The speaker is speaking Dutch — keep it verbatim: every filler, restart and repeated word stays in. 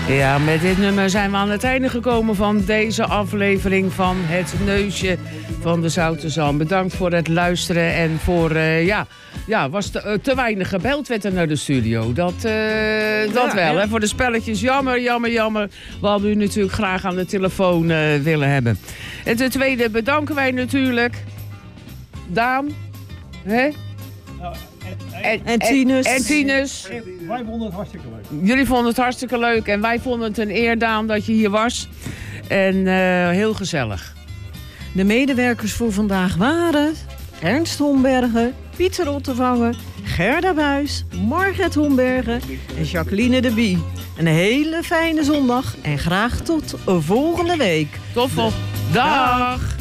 Ja, met dit nummer zijn we aan het einde gekomen van deze aflevering van Het Neusje van de Zoute Zalm. Bedankt voor het luisteren en voor, uh, ja, ja, was te, uh, te weinig gebeld werd er naar de studio. Dat, uh, dat ja, wel, ja. Hè. Voor de spelletjes, jammer, jammer, jammer. We hadden u natuurlijk graag aan de telefoon uh, willen hebben. En ten tweede bedanken wij natuurlijk Daan, hè? Nou, en, en, en Tinus. En, en Tinus. Wij vonden het hartstikke leuk. Jullie vonden het hartstikke leuk en wij vonden het een eer, Daan, dat je hier was. En uh, heel gezellig. De medewerkers voor vandaag waren Ernst Hombergen, Pieter Ottervanger, Gerda Buijs, Margret Hombergen en Jacqueline de Bie. Een hele fijne zondag en graag tot volgende week. Tot volgende dag.